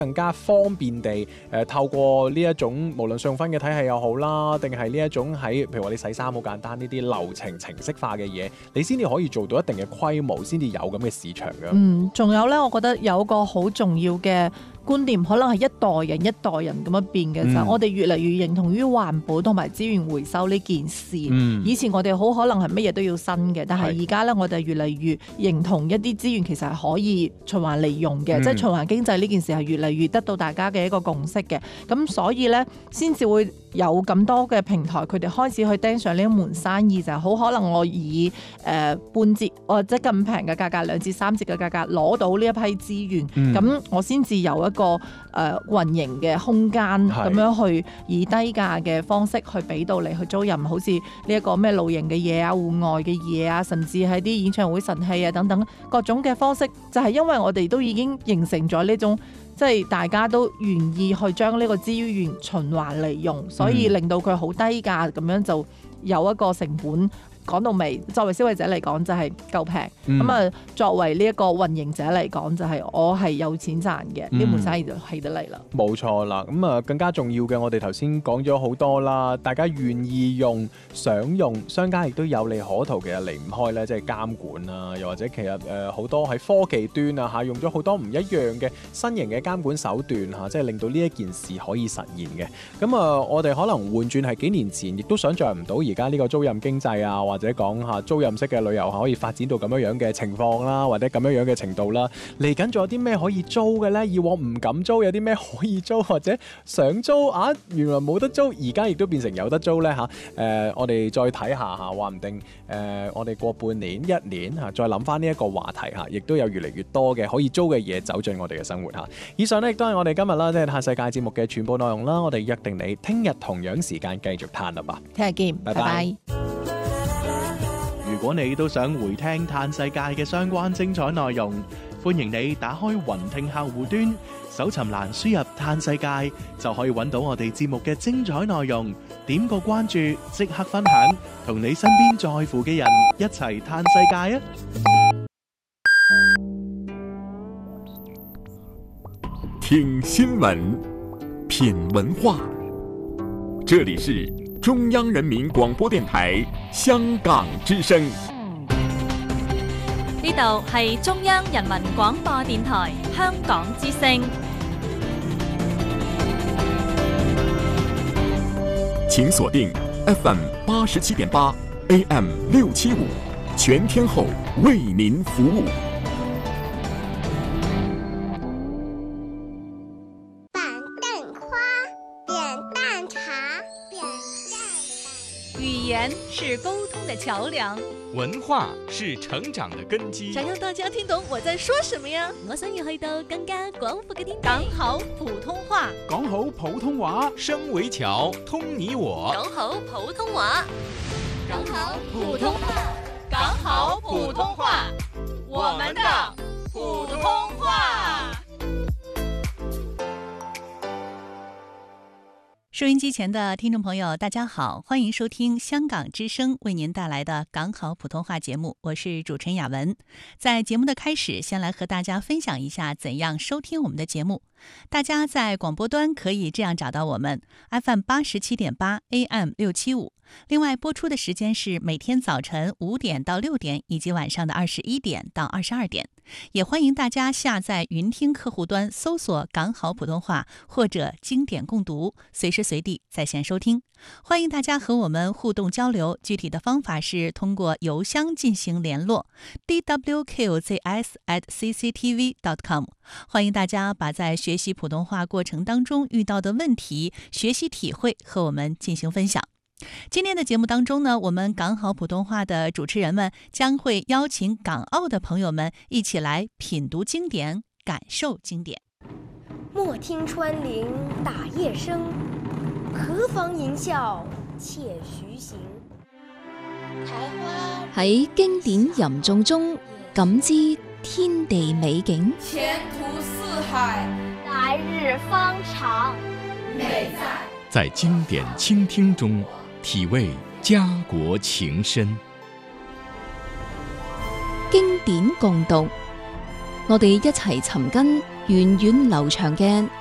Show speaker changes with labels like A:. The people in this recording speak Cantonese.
A: 更加方便地透過呢一種無論送分嘅體系又好啦，定係呢一種喺譬如話你洗衫好簡單呢啲流程程式化嘅嘢，你先至可以做到一定嘅規模，先至有咁嘅市場㗎。
B: 仲有咧，我覺得有個好重要嘅觀念，可能係一代人一代人咁樣變嘅就係我哋越嚟越認同於環保同埋資源回收呢件事。以前我哋好可能係乜嘢都要新嘅，但係而家咧我哋越嚟越認同一啲資源其實係可以循環利用嘅，即係循環經濟呢件事係越嚟越得到大家嘅一個共識嘅。咁所以咧先至會有咁多嘅平台，佢哋開始去盯上呢一門生意，就係好可能我以半折或者咁平嘅價格，2至3折嘅價格攞到呢一批資源，咁我先至有一個運營嘅空間，咁樣去以低價嘅方式去俾到你去租賃，好似呢一個咩露營嘅嘢啊、戶外嘅嘢啊，甚至係啲演唱會神器啊等等各種嘅方式，就係因為我哋都已經形成咗呢種。即係大家都願意去將呢個資源循環利用，所以令到佢好低價咁樣就有一個成本。講到尾，作為消費者嚟講就係夠平，咁啊作為呢一個運營者嚟講就係我係有錢賺嘅，呢門生意就起得嚟啦。
A: 冇錯啦，咁啊更加重要嘅，我哋頭先講咗好多啦，大家願意用、想用，商家亦都有利可圖，其實離唔開咧，即係監管啊，又或者其實好多喺科技端啊嚇，用咗好多唔一樣嘅新型嘅監管手段嚇，即係令到呢一件事可以實現嘅。咁我哋可能換轉係幾年前，亦都想像唔到而家呢個租賃經濟啊，或者講下租賃式嘅旅遊可以發展到咁樣嘅情況啦，或者咁樣嘅程度啦。嚟緊仲有啲咩可以租嘅呢？以往唔敢租，有啲咩可以租，或者想租啊？原來冇得租，而家亦都變成有得租呢。我哋再睇下嚇，話唔定我哋過半年、1年嚇，再諗翻呢一個話題嚇，亦都有越嚟越多嘅可以租嘅嘢走進我哋嘅生活嚇。以上呢亦都係我哋今日啦，即係嘆世界節目嘅全部內容啦。我哋約定你聽日同樣時間繼續嘆啦吧。
B: 聽日見，拜拜。
C: 如果你都想回聽嘆世界嘅相關精彩內容，歡迎你打開雲聽客戶端，搜尋欄輸入嘆世界，就可以揾到我哋節目嘅精彩內容。點個關注，即刻分享，同你身邊在乎嘅人一齊嘆世界啊！
D: 聽新聞，品文化，這裡是中央人民廣播電台香港之聲。
E: 呢度係中央人民廣播電台香港之聲。
D: 請鎖定 FM 87.8 AM 675，全天候為您服務。
E: 語言是溝通的橋樑，
F: 文化是成長的根基。
G: 想讓大家聽懂我在說什麼呀？
H: 我想要去到更加廣闊嘅天地。
E: 講好普通話，
F: 講好普通話，聲為橋，通你我。
G: 講好普通話，
E: 講好普通話，講好普通話，我們的普通話。
I: 收音機前的聽眾朋友大家好，歡迎收聽香港之聲為您帶來的港好普通話節目，我是主持人雅文。在節目的開始，先來和大家分享一下怎樣收聽我們的節目。大家在廣播端可以這樣找到我們 FM 87.8 AM 675，另外播出的時間是每天早晨5點到6點，以及晚上的21點到22點。也歡迎大家下載雲聽客戶端，搜索港好普通話或者經典共讀，隨時隨地在線收聽。歡迎大家和我們互動交流，具體的方法是通過郵箱進行聯絡 dwqzs@cctv.com。歡迎大家把在學習普通話過程當中遇到的問題、學習體會和我們進行分享。今天的節目當中呢，我們港好普通話的主持人們將會邀請港澳的朋友們一起來品讀經典，感受經典。
J: 莫聽穿林打葉聲，何妨吟嘯且徐行。
H: 喺經典吟誦中感知天地美景，
K: 前途似海，
L: 來日方長，
K: 美
D: 在經典傾聽中體味家國情深。
H: 經典共讀，我哋一齊尋根源遠流長嘅